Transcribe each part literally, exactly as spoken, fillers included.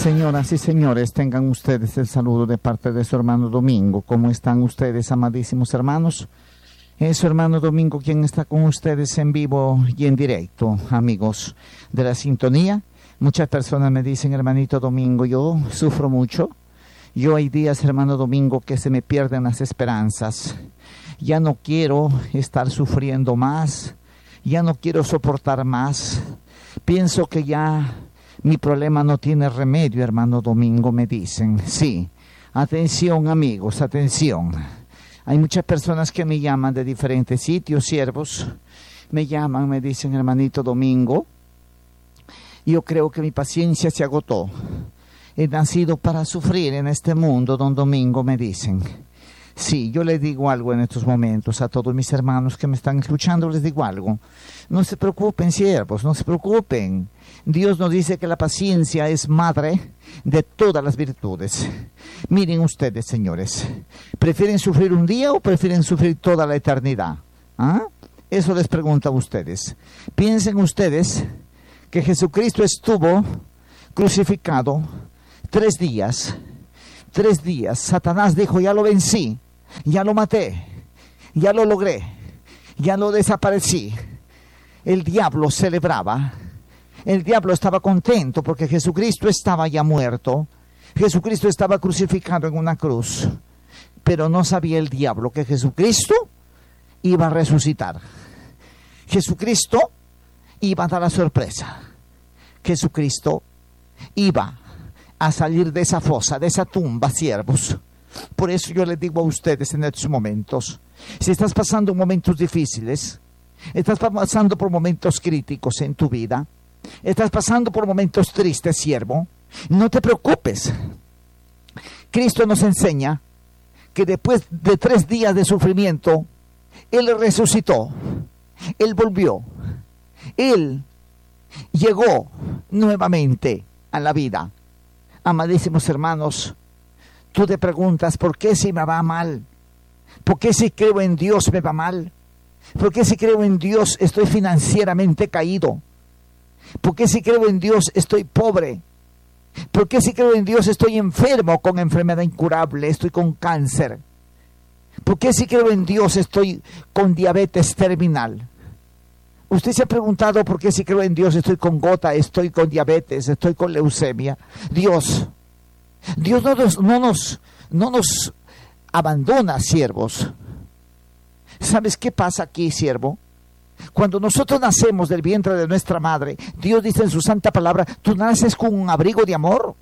Señoras y señores, tengan ustedes el saludo de parte de su hermano Domingo. ¿Cómo están ustedes, amadísimos hermanos? Es su hermano Domingo quien está con ustedes en vivo y en directo, amigos de la sintonía. Muchas personas me dicen, hermanito Domingo, yo sufro mucho. Yo hay días, hermano Domingo, que se me pierden las esperanzas. Ya no quiero estar sufriendo más. Ya no quiero soportar más. Pienso que ya mi problema no tiene remedio, hermano Domingo, me dicen. Sí, atención amigos, atención. Hay muchas personas que me llaman de diferentes sitios, siervos. Me llaman, me dicen, hermanito Domingo, yo creo que mi paciencia se agotó. He nacido para sufrir en este mundo, don Domingo, me dicen. Sí, yo les digo algo en estos momentos a todos mis hermanos que me están escuchando, les digo algo. No se preocupen, siervos, no se preocupen. Dios nos dice que la paciencia es madre de todas las virtudes. Miren ustedes, señores, ¿prefieren sufrir un día o prefieren sufrir toda la eternidad? ¿Ah? Eso les pregunto a ustedes. Piensen ustedes que Jesucristo estuvo crucificado tres días. Tres días. Satanás dijo, ya lo vencí, ya lo maté, ya lo logré, ya lo desaparecí. El diablo celebraba. El diablo estaba contento porque Jesucristo estaba ya muerto. Jesucristo estaba crucificado en una cruz. Pero no sabía el diablo que Jesucristo iba a resucitar. Jesucristo iba a dar la sorpresa. Jesucristo iba a salir de esa fosa, de esa tumba, siervos. Por eso yo les digo a ustedes en estos momentos, si estás pasando momentos difíciles, estás pasando por momentos críticos en tu vida, estás pasando por momentos tristes, siervo, no te preocupes. Cristo nos enseña que después de tres días de sufrimiento, Él resucitó, Él volvió, Él llegó nuevamente a la vida. Amadísimos hermanos, tú te preguntas, ¿por qué si me va mal? ¿Por qué si creo en Dios me va mal? ¿Por qué si creo en Dios estoy financieramente caído? ¿Por qué si creo en Dios estoy pobre? ¿Por qué si creo en Dios estoy enfermo con enfermedad incurable, estoy con cáncer? ¿Por qué si creo en Dios estoy con diabetes terminal? ¿Usted se ha preguntado por qué si creo en Dios estoy con gota, estoy con diabetes, estoy con leucemia? Dios, Dios no nos, no nos, no nos abandona, siervos. ¿Sabes qué pasa aquí, siervo? Cuando nosotros nacemos del vientre de nuestra madre, Dios dice en su santa palabra, tú naces con un abrigo de amor.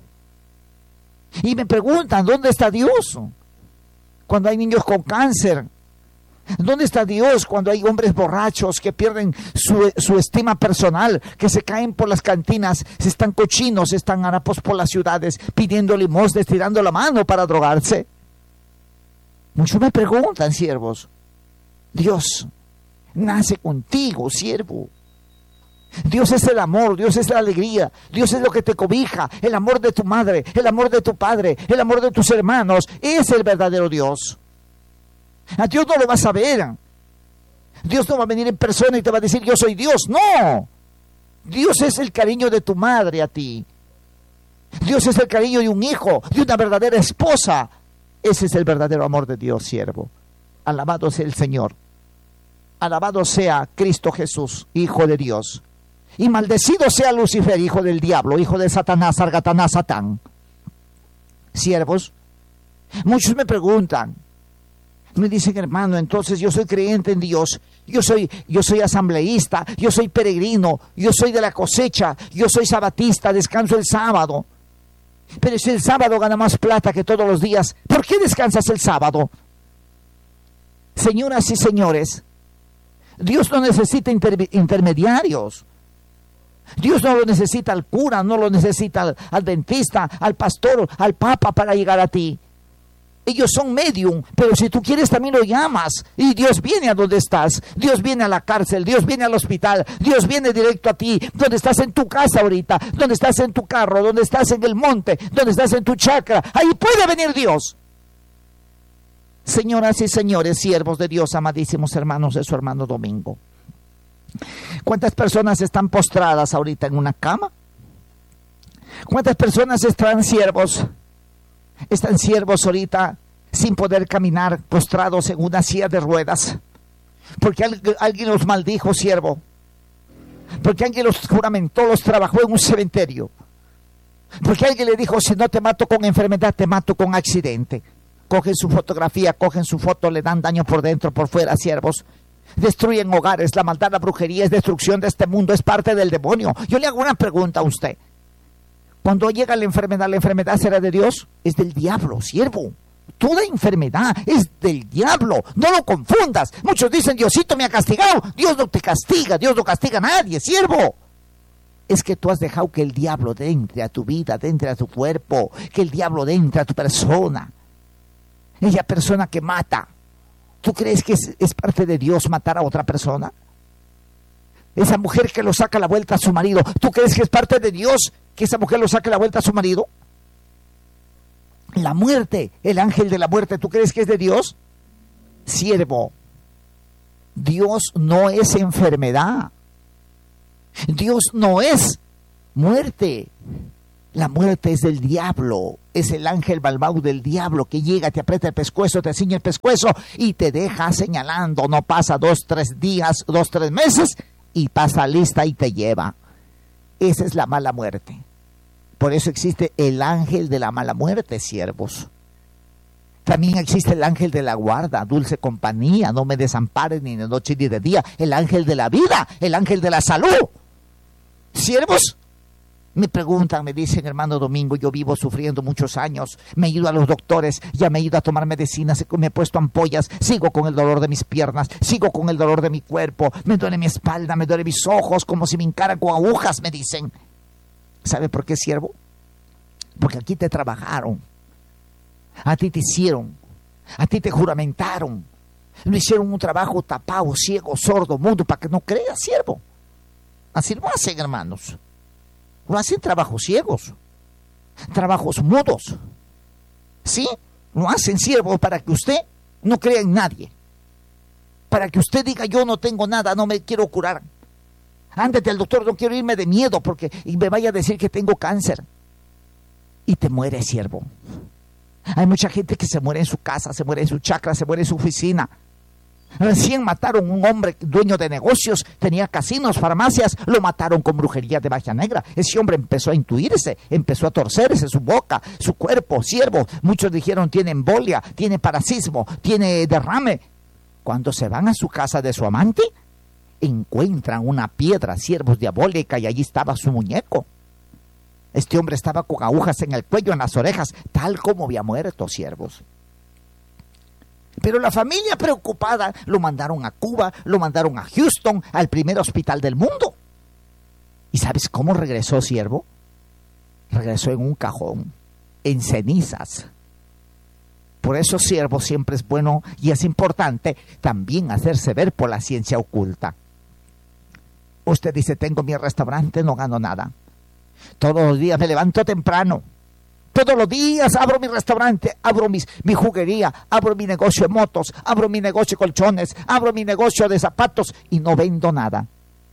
Y me preguntan, ¿dónde está Dios? Cuando hay niños con cáncer, ¿dónde está Dios cuando hay hombres borrachos que pierden su, su estima personal, que se caen por las cantinas, se están cochinos, están harapos por las ciudades, pidiendo limosna, estirando la mano para drogarse? Muchos me preguntan, siervos, Dios nace contigo, siervo. Dios es el amor, Dios es la alegría, Dios es lo que te cobija, el amor de tu madre, el amor de tu padre, el amor de tus hermanos, es el verdadero Dios. A Dios no lo vas a ver. Dios no va a venir en persona y te va a decir yo soy Dios. No. Dios es el cariño de tu madre a ti. Dios es el cariño de un hijo, de una verdadera esposa. Ese es el verdadero amor de Dios, siervo. Alabado sea el Señor. Alabado sea Cristo Jesús, Hijo de Dios. Y maldecido sea Lucifer, hijo del diablo, hijo de Satanás, Sargatanás, Satán. Siervos, muchos me preguntan, me dicen, hermano, entonces yo soy creyente en Dios, yo soy, yo soy asambleísta, yo soy peregrino, yo soy de la cosecha, yo soy sabatista, descanso el sábado. Pero si el sábado gana más plata que todos los días, ¿por qué descansas el sábado? Señoras y señores, Dios no necesita inter- intermediarios. Dios no lo necesita al cura, no lo necesita al, al dentista, al pastor, al papa para llegar a ti. Ellos son medium, pero si tú quieres también lo llamas y Dios viene a donde estás. Dios viene a la cárcel, Dios viene al hospital, Dios viene directo a ti, donde estás en tu casa ahorita, donde estás en tu carro, donde estás en el monte, donde estás en tu chacra. Ahí puede venir Dios. Señoras y señores, siervos de Dios, amadísimos hermanos de su hermano Domingo, ¿cuántas personas están postradas ahorita en una cama? ¿Cuántas personas están siervos? Están siervos ahorita sin poder caminar, postrados en una silla de ruedas, porque alguien los maldijo, siervo, porque alguien los juramentó, los trabajó en un cementerio, porque alguien le dijo, si no te mato con enfermedad, te mato con accidente. Cogen su fotografía, cogen su foto, le dan daño por dentro, por fuera, siervos. Destruyen hogares. La maldad, la brujería es destrucción de este mundo, es parte del demonio. Yo le hago una pregunta a usted. Cuando llega la enfermedad, ¿la enfermedad será de Dios? Es del diablo, siervo. Toda enfermedad es del diablo. No lo confundas. Muchos dicen, Diosito me ha castigado. Dios no te castiga, Dios no castiga a nadie, siervo. Es que tú has dejado que el diablo entre a tu vida, entre a tu cuerpo, que el diablo entre a tu persona. Ella persona que mata. ¿Tú crees que es, es parte de Dios matar a otra persona? Esa mujer que lo saca la vuelta a su marido, ¿tú crees que es parte de Dios que esa mujer lo saque la vuelta a su marido? La muerte, el ángel de la muerte, ¿tú crees que es de Dios? Siervo, Dios no es enfermedad. Dios no es muerte. La muerte es del diablo, es el ángel malvado del diablo que llega, te aprieta el pescuezo, te ciñe el pescuezo y te deja señalando. No pasa dos, tres días, dos, tres meses y pasa lista y te lleva. Esa es la mala muerte. Por eso existe el ángel de la mala muerte, siervos. También existe el ángel de la guarda, dulce compañía, no me desampares ni de noche ni de día. El ángel de la vida, el ángel de la salud. Siervos, me preguntan, me dicen, hermano Domingo, yo vivo sufriendo muchos años, me he ido a los doctores, ya me he ido a tomar medicinas, me he puesto ampollas, sigo con el dolor de mis piernas, sigo con el dolor de mi cuerpo, me duele mi espalda, me duele mis ojos, como si me encaran con agujas, me dicen. ¿Sabe por qué, siervo? Porque aquí te trabajaron, a ti te hicieron, a ti te juramentaron, no hicieron un trabajo tapado, ciego, sordo, mudo, para que no creas, siervo. Así lo hacen, hermanos. Lo hacen trabajos ciegos, trabajos mudos. ¿Sí? Lo hacen, siervo, para que usted no crea en nadie. Para que usted diga, yo no tengo nada, no me quiero curar. Ándate al doctor, no quiero irme de miedo porque y me vaya a decir que tengo cáncer. Y te muere, siervo. Hay mucha gente que se muere en su casa, se muere en su chacra, se muere en su oficina. Recién mataron a un hombre dueño de negocios, tenía casinos, farmacias, lo mataron con brujería de magia negra. Ese hombre empezó a intuirse, empezó a torcerse su boca, su cuerpo, siervo. Muchos dijeron, tiene embolia, tiene parasismo, tiene derrame. Cuando se van a su casa de su amante, encuentran una piedra, siervos, diabólica, y allí estaba su muñeco. Este hombre estaba con agujas en el cuello, en las orejas, tal como había muerto, siervos. Pero la familia preocupada lo mandaron a Cuba, lo mandaron a Houston, al primer hospital del mundo. ¿Y sabes cómo regresó, siervo? Regresó en un cajón, en cenizas. Por eso, siervo, siempre es bueno y es importante también hacerse ver por la ciencia oculta. Usted dice, tengo mi restaurante, no gano nada. Todos los días me levanto temprano. Todos los días abro mi restaurante, abro mis, mi juguería, abro mi negocio de motos, abro mi negocio de colchones, abro mi negocio de zapatos y no vendo nada.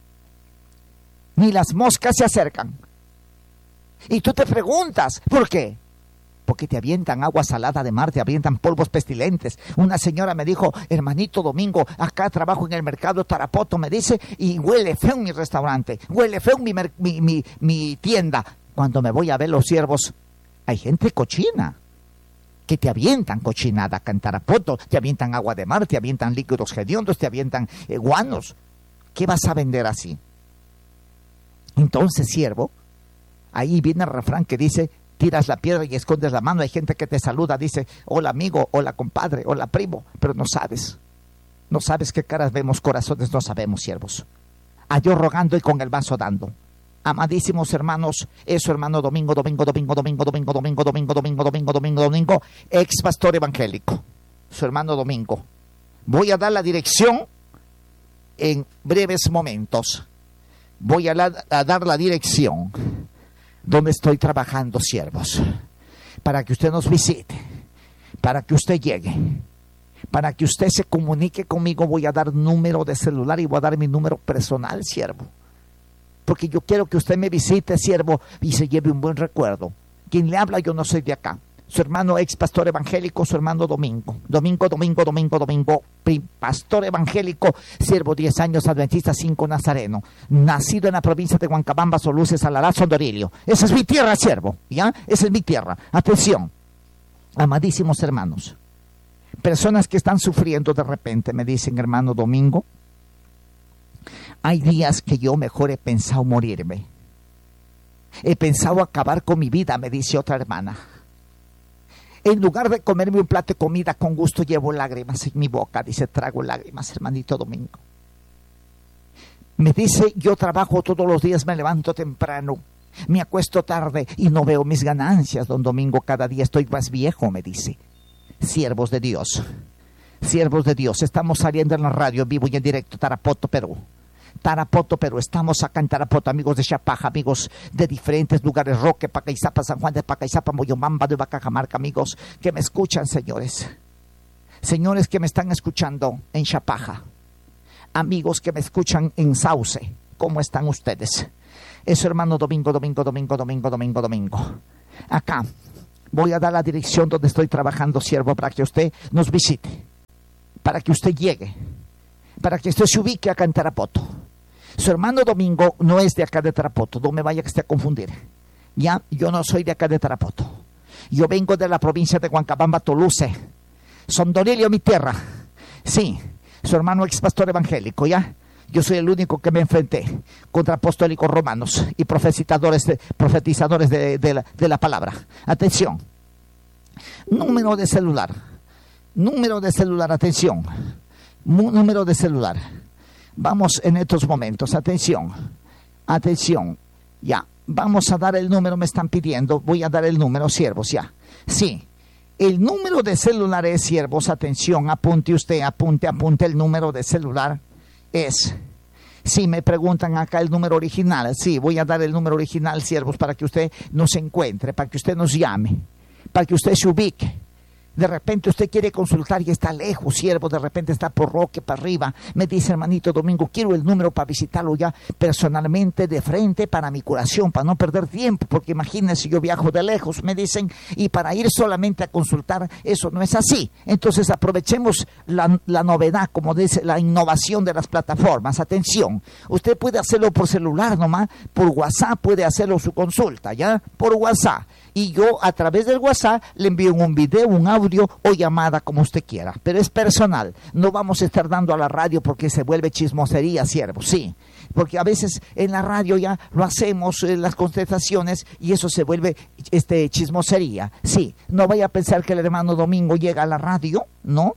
Ni las moscas se acercan. Y tú te preguntas, ¿por qué? Porque te avientan agua salada de mar, te avientan polvos pestilentes. Una señora me dijo, hermanito Domingo, acá trabajo en el mercado Tarapoto, me dice, y huele feo mi restaurante, huele feo mi, mi, mi, mi tienda. Cuando me voy a ver los siervos, hay gente cochina, que te avientan cochinada acá en Tarapoto, te avientan agua de mar, te avientan líquidos hediondos, te avientan eh, guanos. ¿Qué vas a vender así? Entonces, siervo, ahí viene el refrán que dice, tiras la piedra y escondes la mano. Hay gente que te saluda, dice, hola amigo, hola compadre, hola primo, pero no sabes, no sabes qué caras vemos, corazones no sabemos, siervos. A Dios rogando y con el vaso dando. Amadísimos hermanos, eso hermano Domingo, Domingo, Domingo, Domingo, Domingo, Domingo, Domingo, Domingo, Domingo, Domingo, Domingo, ex pastor evangélico, su hermano Domingo. Voy a dar la dirección en breves momentos. Voy a, la, a dar la dirección donde estoy trabajando, siervos, para que usted nos visite, para que usted llegue, para que usted se comunique conmigo. Voy a dar número de celular y voy a dar mi número personal, siervo. porque yo quiero que usted me visite, siervo, y se lleve un buen recuerdo. Quien le habla, yo no soy de acá. Su hermano ex pastor evangélico, su hermano Domingo. Domingo, Domingo, Domingo, Domingo, pastor evangélico, siervo diez años, adventista cinco nazareno. Nacido en la provincia de Huancabamba, Soluces, Salará, Sondorilio. Esa es mi tierra, siervo, ¿ya? Esa es mi tierra. Atención, amadísimos hermanos. Personas que están sufriendo de repente me dicen, hermano Domingo, hay días que yo mejor he pensado morirme. He pensado acabar con mi vida, me dice otra hermana. En lugar de comerme un plato de comida con gusto, llevo lágrimas en mi boca. Dice, trago lágrimas, hermanito Domingo. Me dice, yo trabajo todos los días, me levanto temprano, me acuesto tarde y no veo mis ganancias, don Domingo. Cada día estoy más viejo, me dice. Siervos de Dios, siervos de Dios, estamos saliendo en la radio, en vivo y en directo, Tarapoto, Perú. Tarapoto, Perú, estamos acá en Tarapoto, amigos de Chapaja, amigos de diferentes lugares, Roque, Pacaizapa, San Juan de Pacaizapa, Moyobamba, de Cajamarca, amigos que me escuchan, señores. Señores que me están escuchando en Chapaja, amigos que me escuchan en Sauce, ¿cómo están ustedes? Es su hermano Domingo, Domingo, Domingo, Domingo, Domingo, Domingo. Acá voy a dar la dirección donde estoy trabajando, siervo, para que usted nos visite, para que usted llegue, para que usted se ubique acá en Tarapoto. Su hermano Domingo no es de acá de Tarapoto, no me vaya que esté a confundir. Ya, yo no soy de acá de Tarapoto. Yo vengo de la provincia de Huancabamba, Toluce. Sondorilio, mi tierra. Sí, su hermano ex pastor evangélico, ¿ya? Yo soy el único que me enfrenté contra apostólicos romanos y profetizadores de, profetizadores de, de, la, de la palabra. Atención. Número de celular. Número de celular, atención. Número de celular. Vamos en estos momentos, atención, atención, ya, vamos a dar el número, me están pidiendo, voy a dar el número, siervos, ya. Sí, el número de celular es, siervos, atención, apunte usted, apunte, apunte el número de celular, es, si me preguntan acá el número original, sí, voy a dar el número original, siervos, para que usted nos encuentre, para que usted nos llame, para que usted se ubique. De repente usted quiere consultar y está lejos, siervo, de repente está por Roque, para arriba. Me dice, hermanito Domingo, quiero el número para visitarlo ya personalmente de frente para mi curación, para no perder tiempo, porque imagínense, yo viajo de lejos, me dicen, y para ir solamente a consultar, eso no es así. Entonces aprovechemos la, la novedad, como dice, la innovación de las plataformas. Atención, usted puede hacerlo por celular nomás, por WhatsApp puede hacerlo su consulta, ¿ya? Por WhatsApp. Y yo a través del WhatsApp le envío un video, un audio o llamada como usted quiera. Pero es personal. No vamos a estar dando a la radio porque se vuelve chismosería, siervo. Sí, porque a veces en la radio ya lo hacemos, eh, las contestaciones, y eso se vuelve este, chismosería. Sí, no vaya a pensar que el hermano Domingo llega a la radio, ¿no?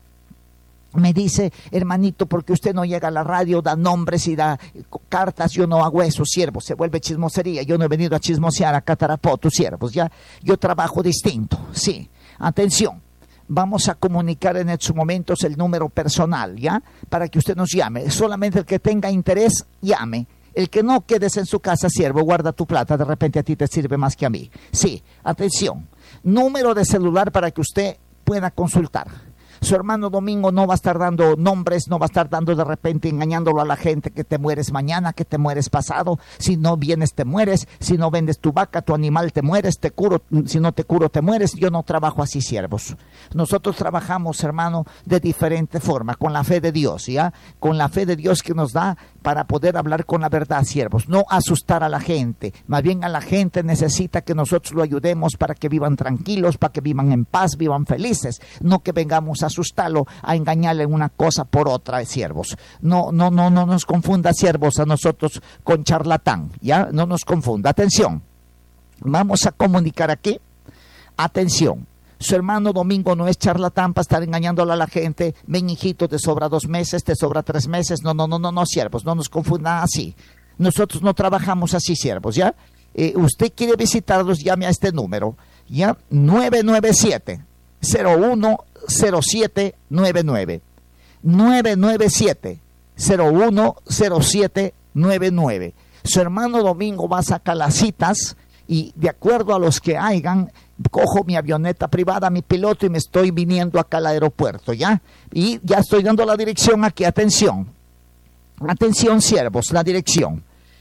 Me dice, hermanito, porque usted no llega a la radio, da nombres y da cartas, yo no hago eso, siervo, se vuelve chismosería. Yo no he venido a chismosear a Tarapoto, siervos, ya, yo trabajo distinto, sí. Atención, vamos a comunicar en estos momentos el número personal, ya, para que usted nos llame. Solamente el que tenga interés, llame. El que no, quedes en su casa, siervo, guarda tu plata, de repente a ti te sirve más que a mí. Sí, atención, número de celular para que usted pueda consultar. Su hermano Domingo no va a estar dando nombres, no va a estar dando de repente engañándolo a la gente que te mueres mañana, que te mueres pasado. Si no vienes te mueres, si no vendes tu vaca, tu animal te mueres, te curo, si no te curo te mueres. Yo no trabajo así, siervos. Nosotros trabajamos, hermano, de diferente forma, con la fe de Dios, ¿ya? Con la fe de Dios que nos da para poder hablar con la verdad, siervos. No asustar a la gente, más bien a la gente necesita que nosotros lo ayudemos para que vivan tranquilos, para que vivan en paz, vivan felices, no que vengamos a asustarlo, a engañarle una cosa por otra, siervos. No, no, no, no nos confunda, siervos, a nosotros con charlatán, ¿ya? No nos confunda. Atención, vamos a comunicar aquí, atención. Su hermano Domingo no es charlatán para estar engañándole a la gente. Ven, hijito, te sobra dos meses, te sobra tres meses. No, no, no, no, no, siervos, no nos confundan así. Nosotros no trabajamos así, siervos, ¿ya? Eh, usted quiere visitarlos, llame a este número, ¿ya? nueve nueve siete, cero uno cero siete nueve nueve. nueve nueve siete, cero uno cero siete nueve nueve. Su hermano Domingo va a sacar las citas y de acuerdo a los que hayan, cojo mi avioneta privada, mi piloto y me estoy viniendo acá al aeropuerto, ¿ya? Y ya estoy dando la dirección aquí, atención. Atención, siervos, la dirección.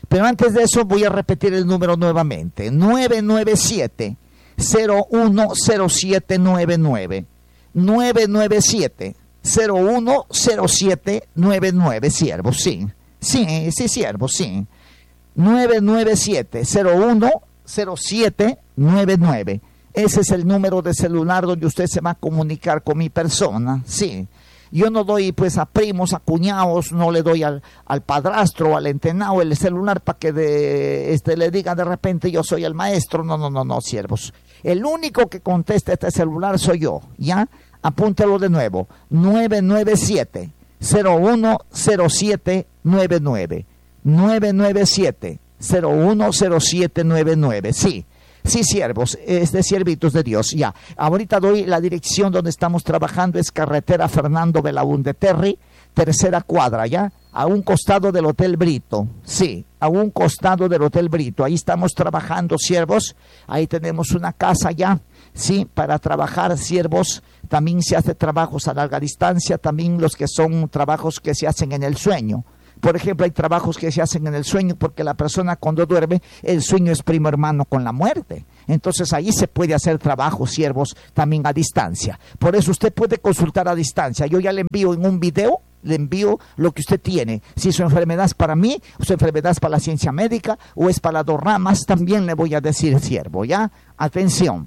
Pero antes de eso voy a repetir el número nuevamente. nueve nueve siete, cero uno cero siete nueve nueve. nueve nueve siete, cero uno cero siete nueve nueve, siervo, sí. Sí, sí, siervo, sí. nueve nueve siete, cero uno cero siete nueve nueve. Ese es el número de celular donde usted se va a comunicar con mi persona, sí. Yo no doy pues a primos, a cuñados, no le doy al, al padrastro, al entenado el celular para que de, este, le diga de repente yo soy el maestro. No, no, no, no, siervos. El único que contesta este celular soy yo, ¿ya? Apúntelo de nuevo. nueve nueve siete, cero uno cero siete nueve nueve. nueve nueve siete, cero uno cero siete nueve nueve, sí. Sí, siervos, es de siervitos de Dios, ya. Ahorita doy la dirección donde estamos trabajando, es carretera Fernando Belaúnde Terry, tercera cuadra, ya, a un costado del Hotel Brito, sí, a un costado del Hotel Brito. Ahí estamos trabajando, siervos, ahí tenemos una casa ya, sí, para trabajar, siervos. También se hace trabajos a larga distancia, también los que son trabajos que se hacen en el sueño. Por ejemplo, hay trabajos que se hacen en el sueño porque la persona cuando duerme, el sueño es primo hermano con la muerte. Entonces ahí se puede hacer trabajo, siervos, también a distancia. Por eso usted puede consultar a distancia. Yo ya le envío en un video, le envío lo que usted tiene. Si su enfermedad es para mí, o su enfermedad es para la ciencia médica, o es para las dos ramas, también le voy a decir, siervo, ¿ya? Atención.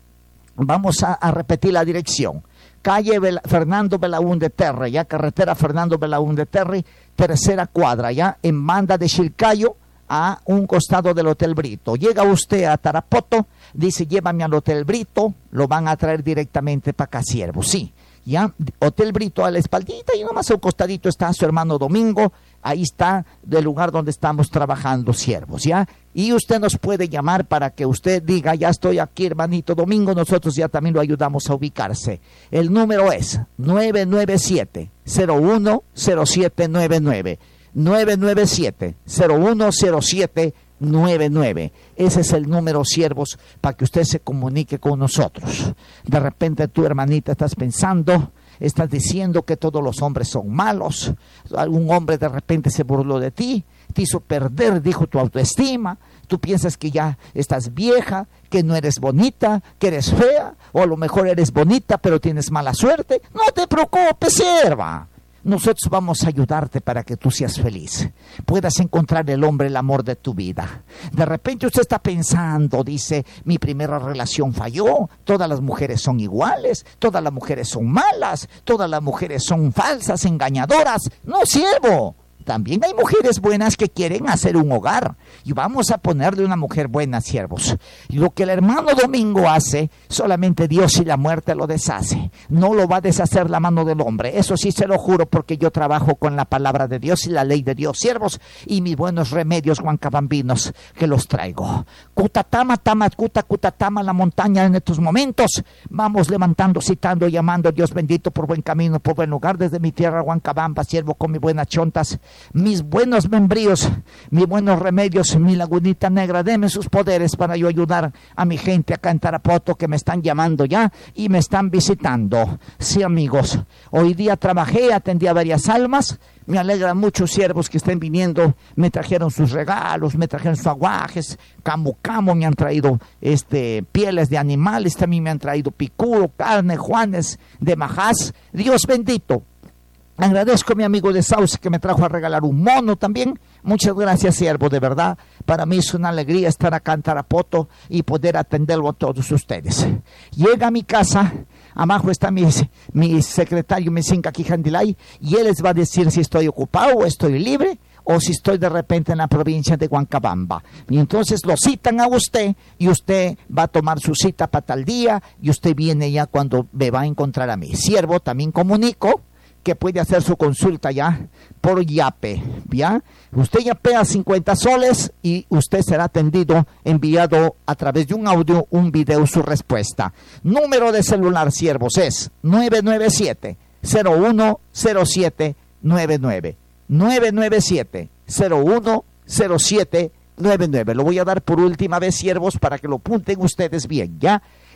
Vamos a, a repetir la dirección. Calle Bela, Fernando Belaúnde Terry, ya, carretera Fernando Belaúnde Terry, tercera cuadra, ya, en Banda de Chilcayo, a un costado del Hotel Brito. Llega usted a Tarapoto, dice, llévame al Hotel Brito, lo van a traer directamente para acá, siervo, sí. Ya, Hotel Brito a la espaldita y nomás a un costadito está su hermano Domingo, ahí está del lugar donde estamos trabajando, siervos, ya. Y usted nos puede llamar para que usted diga, ya estoy aquí, hermanito Domingo, nosotros ya también lo ayudamos a ubicarse. El número es nueve nueve siete, cero uno cero siete nueve nueve. nueve nueve siete, cero uno cero siete nueve nueve. Ese es el número, siervos, para que usted se comunique con nosotros. De repente tu hermanita estás pensando, estás diciendo que todos los hombres son malos, algún hombre de repente se burló de ti, te hizo perder, dijo, tu autoestima, tú piensas que ya estás vieja, que no eres bonita, que eres fea, o a lo mejor eres bonita pero tienes mala suerte. No te preocupes, sierva. Nosotros vamos a ayudarte para que tú seas feliz, puedas encontrar el hombre, el amor de tu vida. De repente usted está pensando, dice, mi primera relación falló, todas las mujeres son iguales, todas las mujeres son malas, todas las mujeres son falsas, engañadoras. No, siervo. También hay mujeres buenas que quieren hacer un hogar. Y vamos a ponerle una mujer buena, siervos. Y lo que el hermano Domingo hace, solamente Dios y la muerte lo deshace. No lo va a deshacer la mano del hombre. Eso sí se lo juro, porque yo trabajo con la palabra de Dios y la ley de Dios, siervos. Y mis buenos remedios huancabambinos que los traigo. Cutatama, tama, cuta, cutatama, la montaña en estos momentos. Vamos levantando, citando, llamando a Dios bendito por buen camino, por buen lugar. Desde mi tierra, Huancabamba, siervo con mis buenas chontas, mis buenos membríos, mis buenos remedios, mi lagunita negra, deme sus poderes para yo ayudar a mi gente acá en Tarapoto que me están llamando ya y me están visitando. Sí, amigos, hoy día trabajé, atendí a varias almas, me alegra mucho, siervos que estén viniendo, me trajeron sus regalos, me trajeron sus aguajes, camu camu, me han traído este, pieles de animales, también me han traído picudo, carne, juanes de majás. Dios bendito. Agradezco a mi amigo de Sauce que me trajo a regalar un mono también. Muchas gracias, siervo, de verdad. Para mí es una alegría estar acá en Tarapoto y poder atenderlo a todos ustedes. Llega a mi casa, abajo está mi, mi secretario Mesinca Quijandilay, y él les va a decir si estoy ocupado o estoy libre, o si estoy de repente en la provincia de Huancabamba. Y entonces lo citan a usted, y usted va a tomar su cita para tal día, y usted viene ya cuando me va a encontrar a mí. Siervo, también comunico que puede hacer su consulta ya por Yape, ¿ya? Usted yapea cincuenta soles y usted será atendido, enviado a través de un audio, un video, su respuesta. Número de celular, siervos, es nueve nueve siete, cero uno cero siete nueve nueve. nueve nueve siete, cero uno cero siete nueve nueve. Lo voy a dar por última vez, siervos, para que lo apunten ustedes bien, ¿ya?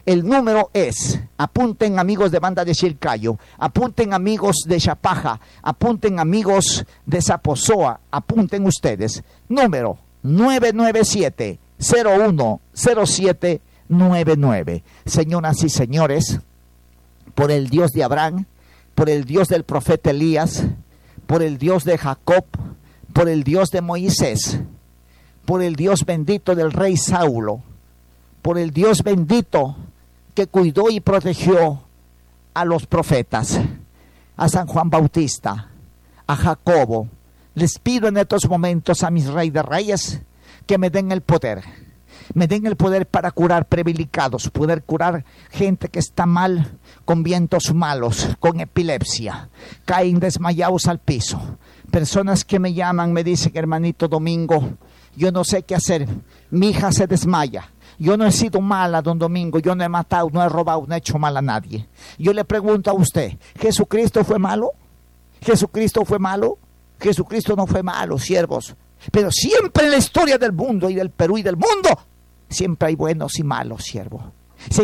El número es, apunten amigos de Banda de Chilcayo, apunten amigos de Chapaja, apunten amigos de Zapozoa, apunten ustedes. Número nueve nueve siete, cero uno cero siete nueve nueve. Señoras y señores, por el Dios de Abraham, por el Dios del profeta Elías, por el Dios de Jacob, por el Dios de Moisés, por el Dios bendito del rey Saulo, por el Dios bendito que cuidó y protegió a los profetas, a San Juan Bautista, a Jacobo, les pido en estos momentos a mis rey de reyes que me den el poder, me den el poder para curar privilegiados, poder curar gente que está mal, con vientos malos, con epilepsia, caen desmayados al piso, personas que me llaman, me dicen, hermanito Domingo, yo no sé qué hacer, mi hija se desmaya, yo no he sido mala, don Domingo, yo no he matado, no he robado, no he hecho mal a nadie. Yo le pregunto a usted, ¿Jesucristo fue malo? ¿Jesucristo fue malo? Jesucristo no fue malo, siervos, pero siempre en la historia del mundo y del Perú y del mundo, siempre hay buenos y malos, siervo.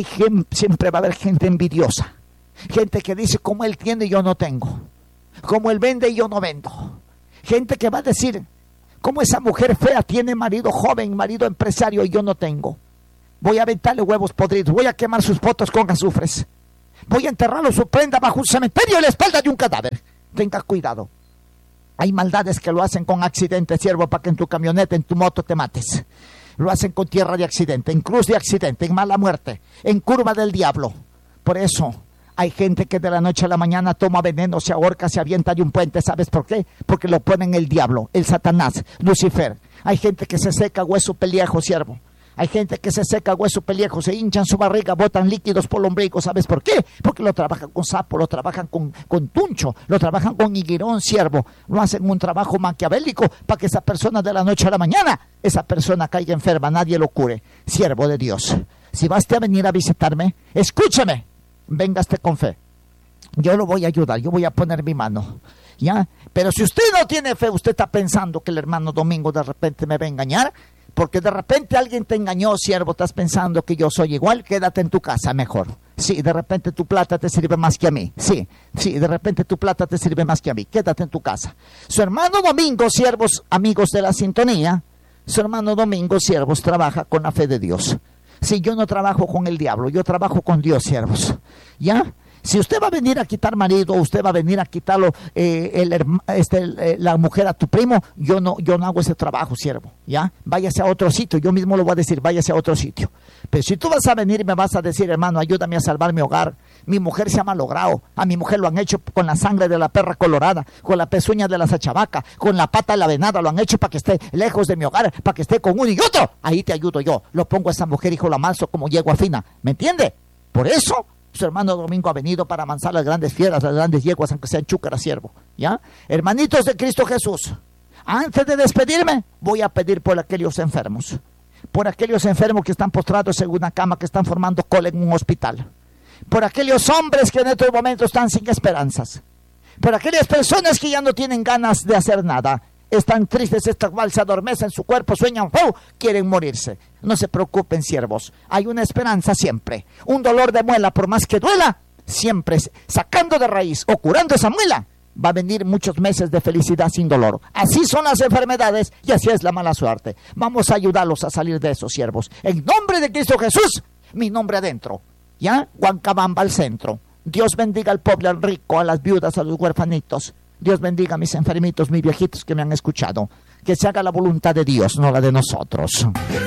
Siempre va a haber gente envidiosa, gente que dice, como él tiene y yo no tengo, como él vende y yo no vendo, gente que va a decir, como esa mujer fea tiene marido joven, marido empresario y yo no tengo. Voy a aventarle huevos podridos, voy a quemar sus fotos con azufres, voy a enterrarlo su prenda bajo un cementerio en la espalda de un cadáver. Tenga cuidado. Hay maldades que lo hacen con accidente, siervo, para que en tu camioneta, en tu moto te mates. Lo hacen con tierra de accidente, en cruz de accidente, en mala muerte, en curva del diablo. Por eso hay gente que de la noche a la mañana toma veneno, se ahorca, se avienta de un puente. ¿Sabes por qué? Porque lo ponen el diablo, el Satanás, Lucifer. Hay gente que se seca hueso pellejo, siervo. Hay gente que se seca hueso pellejo, se hinchan su barriga, botan líquidos por el ombligo. ¿Sabes por qué? Porque lo trabajan con sapo, lo trabajan con, con tuncho, lo trabajan con higuerón, siervo. Lo hacen un trabajo maquiavélico para que esa persona de la noche a la mañana, esa persona caiga enferma, nadie lo cure. Siervo de Dios, si vas a venir a visitarme, escúchame, véngaste con fe. Yo lo voy a ayudar, yo voy a poner mi mano, ¿ya? Pero si usted no tiene fe, usted está pensando que el hermano Domingo de repente me va a engañar, porque de repente alguien te engañó, siervo, estás pensando que yo soy igual, quédate en tu casa mejor. Sí, de repente tu plata te sirve más que a mí. Sí, sí, de repente tu plata te sirve más que a mí. Quédate en tu casa. Su hermano Domingo, siervos, amigos de la sintonía, su hermano Domingo, siervos, trabaja con la fe de Dios. Sí, yo no trabajo con el diablo, yo trabajo con Dios, siervos. ¿Ya? Si usted va a venir a quitar marido, usted va a venir a quitarlo eh, el, este, el, eh, la mujer a tu primo, yo no, yo no hago ese trabajo, siervo, ¿ya? Váyase a otro sitio, yo mismo lo voy a decir, váyase a otro sitio. Pero si tú vas a venir y me vas a decir, hermano, ayúdame a salvar mi hogar, mi mujer se ha malogrado, a mi mujer lo han hecho con la sangre de la perra colorada, con la pezuña de la sachavaca, con la pata de la venada, lo han hecho para que esté lejos de mi hogar, para que esté con uno y otro, ahí te ayudo yo, lo pongo a esa mujer, hijo, la amanso como yegua fina, ¿me entiende? Por eso su hermano Domingo ha venido para amansar las grandes fieras, las grandes yeguas, aunque sean chúcaras, siervo, ¿ya? Hermanitos de Cristo Jesús, antes de despedirme, voy a pedir por aquellos enfermos, por aquellos enfermos que están postrados en una cama, que están formando cola en un hospital, por aquellos hombres que en estos momentos están sin esperanzas, por aquellas personas que ya no tienen ganas de hacer nada, están tristes, esta cual se adormecen en su cuerpo, sueñan, ¡oh!, quieren morirse. No se preocupen, siervos, hay una esperanza siempre. Un dolor de muela, por más que duela, siempre sacando de raíz o curando esa muela, va a venir muchos meses de felicidad sin dolor. Así son las enfermedades y así es la mala suerte. Vamos a ayudarlos a salir de esos, siervos. En nombre de Cristo Jesús, mi nombre adentro, ¿ya? Huancabamba al centro. Dios bendiga al pobre, al rico, a las viudas, a los huérfanitos. Dios bendiga a mis enfermitos, mis viejitos que me han escuchado. Que se haga la voluntad de Dios, no la de nosotros.